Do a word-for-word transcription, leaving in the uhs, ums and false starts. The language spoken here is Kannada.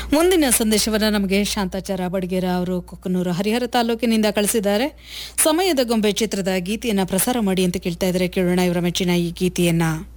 ಮುಂದಿನ ಸಂದೇಶವನ್ನು ನಮಗೆ ಶಾಂತಾಚಾರ ಬಡಗೇರ ಅವರು ಕೊಕ್ಕನೂರು ಹರಿಹರ ತಾಲೂಕಿನಿಂದ ಕಳಿಸಿದ್ದಾರೆ. ಸಮಯದ ಗೊಂಬೆ ಚಿತ್ರದ ಗೀತೆಯನ್ನ ಪ್ರಸಾರ ಮಾಡಿ ಅಂತ ಕೇಳ್ತಾ ಇದ್ದಾರೆ. ಕೇಳೋಣ ಇವರ ಮೆಚ್ಚಿನ ಈ ಗೀತೆಯನ್ನ.